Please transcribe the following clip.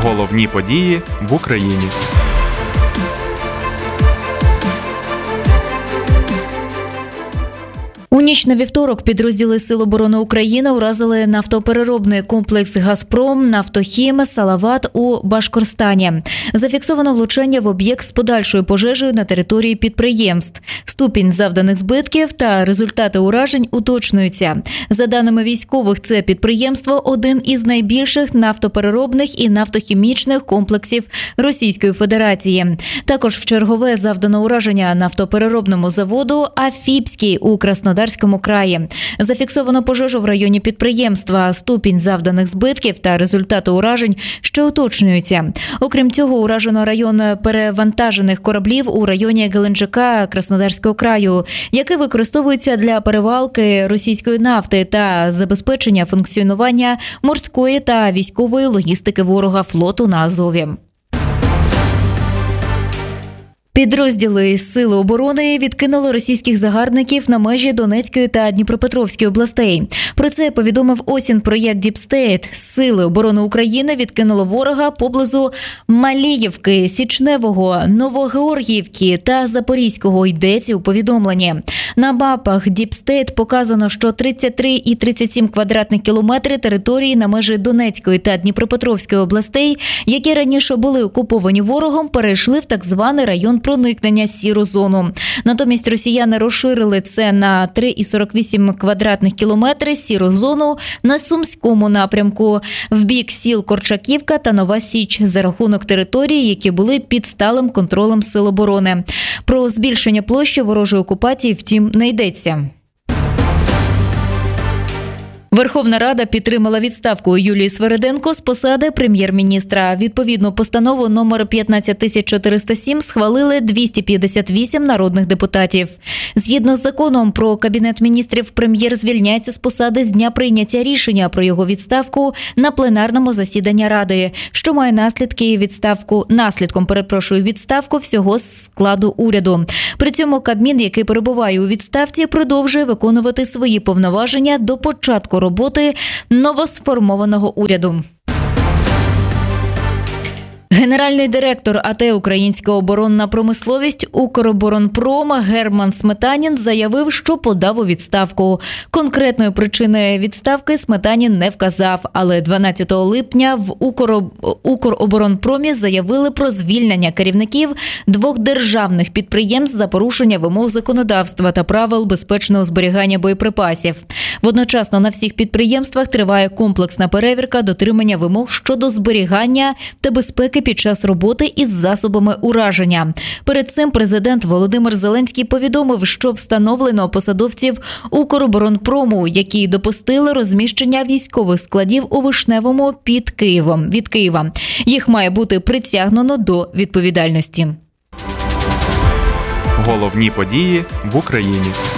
Головні події в Україні. У ніч на вівторок підрозділи Сил оборони України уразили нафтопереробний комплекс «Газпром», «Нафтохім», «Салават» у Башкортостані. Зафіксовано влучання в об'єкт з подальшою пожежею на території підприємств. Ступінь завданих збитків та результати уражень уточнюються. За даними військових, це підприємство – один із найбільших нафтопереробних і нафтохімічних комплексів Російської Федерації. Також в чергове завдано ураження нафтопереробному заводу «Афіпський» у Краснодарському краї. Зафіксовано пожежу в районі підприємства, ступінь завданих збитків та результати уражень, що уточнюються. Окрім цього, уражено район перевантажених кораблів у районі Геленджика Краснодарського краю, який використовується для перевалки російської нафти та забезпечення функціонування морської та військової логістики ворога флоту на Азові. Підрозділи Сили оборони відкинули російських загарбників на межі Донецької та Дніпропетровської областей. Про це повідомив Осінпроєкт Діпстейт. Сили оборони України відкинули ворога поблизу Маліївки, Січневого, Новогеоргіївки та Запорізького, йдеться у повідомленні. На мапах Діпстейт показано, що 33 і 37 квадратних кілометри території на межі Донецької та Дніпропетровської областей, які раніше були окуповані ворогом, перейшли в так званий район проникнення сіру зону. Натомість росіяни розширили це на 3,48 квадратних кілометри сіру зону на Сумському напрямку в бік сіл Корчаківка та Нова Січ за рахунок територій, які були під сталим контролем Сил оборони. Про збільшення площі ворожої окупації, втім, не йдеться. Верховна Рада підтримала відставку Юлії Свериденко з посади прем'єр-міністра. Відповідну постанову номер 15407 схвалили 258 народних депутатів. Згідно з законом про Кабінет міністрів, прем'єр звільняється з посади з дня прийняття рішення про його відставку на пленарному засіданні Ради, що має наслідком відставку всього складу уряду. При цьому Кабмін, який перебуває у відставці, продовжує виконувати свої повноваження до початку роботи новосформованого уряду. Генеральний директор АТ «Українська оборонна промисловість» «Укроборонпром» Герман Сметанін заявив, що подав у відставку. Конкретної причини відставки Сметанін не вказав, але 12 липня в «Укроборонпромі» заявили про звільнення керівників двох державних підприємств за порушення вимог законодавства та правил безпечного зберігання боєприпасів. Водночасно на всіх підприємствах триває комплексна перевірка дотримання вимог щодо зберігання та безпеки під час роботи із засобами ураження. Перед цим президент Володимир Зеленський повідомив, що встановлено посадовців «Укроборонпрому», які допустили розміщення військових складів у Вишневому від Києва. Їх має бути притягнено до відповідальності. Головні події в Україні.